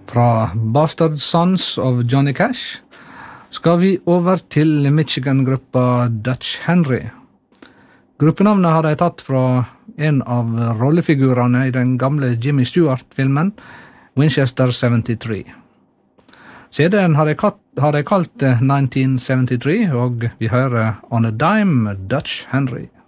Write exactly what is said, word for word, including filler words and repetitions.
Fra Bastard Sons of Johnny Cash skal vi over til Michigan-gruppa Dutch Henry. Gruppenavnet har de tatt fra en av rollefigurene i den gamle Jimmy Stewart-filmen Winchester seventy-three. C D-en har de, har de kalt nineteen seventy-three, og vi hører On a Dime Dutch Henry.